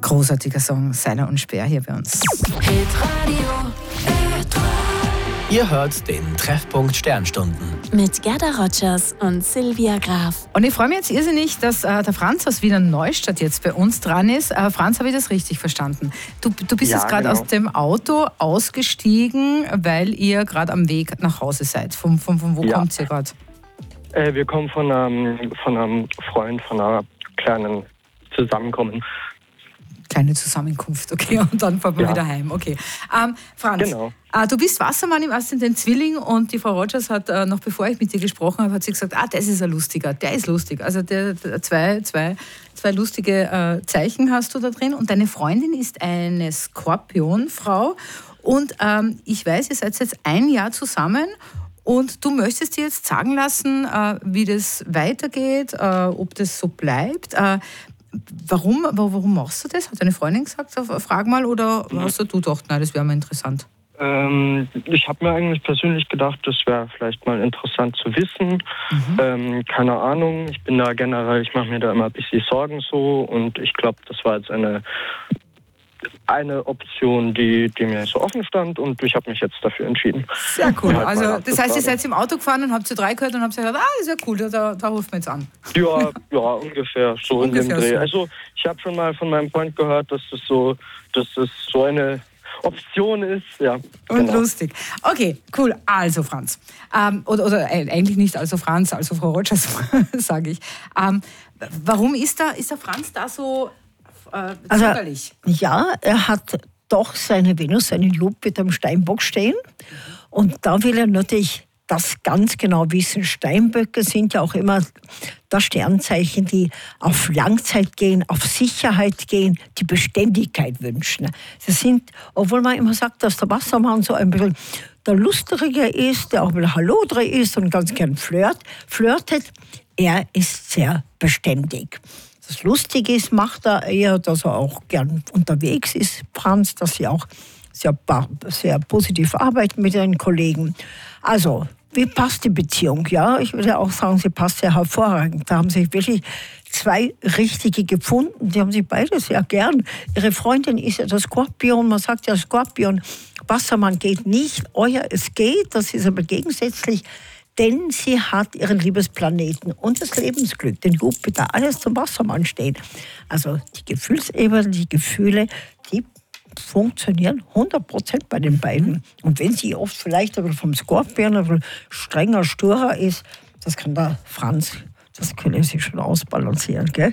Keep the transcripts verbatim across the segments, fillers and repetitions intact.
Großartiger Song, Seiler und Speer hier bei uns. Hitradio Etwa. Ihr hört den Treffpunkt Sternstunden. Mit Gerda Rogers und Silvia Graf. Und ich freue mich jetzt irrsinnig, dass äh, der Franz aus Wiener Neustadt jetzt bei uns dran ist. Äh, Franz, habe ich das richtig verstanden? Du, du bist Ja, jetzt gerade genau. aus dem Auto ausgestiegen, weil ihr gerade am Weg nach Hause seid. Von, von, von wo Ja. kommt ihr gerade? Äh, wir kommen von einem, von einem Freund, von einer kleinen Zusammenkommen. Kleine Zusammenkunft, okay, und dann fahren wir Ja. wieder heim, okay. Ähm, Franz, Genau. äh, du bist Wassermann im Aszendent Zwilling und die Frau Rogers hat, äh, noch bevor ich mit dir gesprochen habe, hat sie gesagt, ah, das ist ein lustiger, der ist lustig. Also der, der, zwei, zwei, zwei lustige äh, Zeichen hast du da drin und deine Freundin ist eine Skorpionfrau und ähm, ich weiß, ihr seid jetzt ein Jahr zusammen. Und du möchtest dir jetzt sagen lassen, äh, wie das weitergeht, äh, ob das so bleibt. Äh, warum, warum machst du das? Hat deine Freundin gesagt, frag mal, oder hast du gedacht, nein, das wäre mal interessant? Ähm, ich habe mir eigentlich persönlich gedacht, das wäre vielleicht mal interessant zu wissen. Mhm. Ähm, keine Ahnung, ich bin da generell, ich mache mir da immer ein bisschen Sorgen so und ich glaube, das war jetzt eine eine Option, die, die mir so offen stand und ich habe mich jetzt dafür entschieden. Sehr cool. Halt mal Also das heißt, ihr nachzufragen. seid im Auto gefahren und habt zu drei gehört und habt gesagt, ah, ist ja cool, da, da rufen wir jetzt an. Ja, ja, ungefähr so in Ungefähr dem Dreh. so. Also ich habe schon mal von meinem Freund gehört, dass das so, dass das so eine Option ist. Ja, Und genau. lustig. Okay, cool. Also Franz. Ähm, oder, oder äh, eigentlich nicht also Franz, also Frau Rogers, sage ich. Ähm, warum ist da, ist der Franz da so äh, Also, zögerlich? ja, er hat doch seine Venus, seinen Jupiter am Steinbock stehen. Und da will er natürlich das ganz genau wissen. Steinböcke sind ja auch immer das Sternzeichen, die auf Langzeit gehen, auf Sicherheit gehen, die Beständigkeit wünschen. Sie sind, obwohl man immer sagt, dass der Wassermann so ein bisschen der Lustige ist, der auch ein bisschen Hallodre ist und ganz gern flirt, flirtet, er ist sehr beständig. Das Lustige ist, macht er eher, dass er auch gern unterwegs ist, Franz, dass sie auch sehr, sehr positiv arbeiten mit ihren Kollegen. Also, wie passt die Beziehung? Ja, ich würde auch sagen, sie passt sehr hervorragend. Da haben sich wirklich zwei Richtige gefunden. Die haben sich beide sehr gern. Ihre Freundin ist ja der Skorpion. Man sagt ja, Skorpion, Wassermann geht nicht. Euer, es geht. Das ist aber gegensätzlich. Denn sie hat ihren Liebesplaneten und das Lebensglück, den Jupiter, alles zum Wassermann stehen. Also die Gefühlsebene, die Gefühle, die funktionieren hundert Prozent bei den beiden. Und wenn sie oft vielleicht aber vom Skorpion ein bisschen strenger, sturer ist, das kann der Franz, das können sie schon ausbalancieren, gell?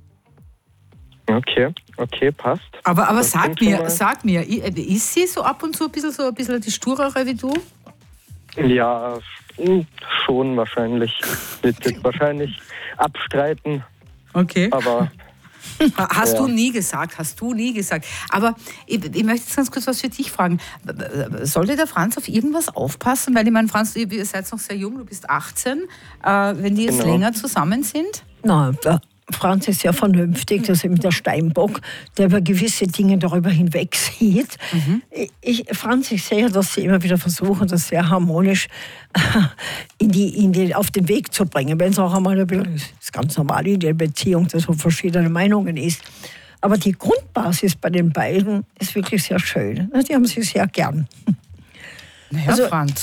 Okay, okay, passt. Aber, aber Das sag klingt schon mir, mal- sag mir, ist sie so ab und zu ein bisschen, so ein bisschen die sturere wie du? Ja, hm, schon wahrscheinlich. Wird jetzt wahrscheinlich abstreiten, Okay. aber Hast Ja. du nie gesagt, hast du nie gesagt. Aber ich, ich möchte jetzt ganz kurz was für dich fragen. Sollte der Franz auf irgendwas aufpassen? Weil ich meine, Franz, ihr seid noch sehr jung, du bist achtzehn. Äh, wenn die jetzt Genau. länger zusammen sind? Na, der Franz ist sehr vernünftig, das ist eben der Steinbock, der über gewisse Dinge darüber hinweg sieht. Ich, Franz, ich sehe, dass sie immer wieder versuchen, das sehr harmonisch in die, in die, auf den Weg zu bringen. Wenn es auch einmal ein bisschen, das ist ganz normal in der Beziehung, dass so verschiedene Meinungen ist. Aber die Grundbasis bei den beiden ist wirklich sehr schön. Die haben sich sehr gern. Naja, Also- Franz.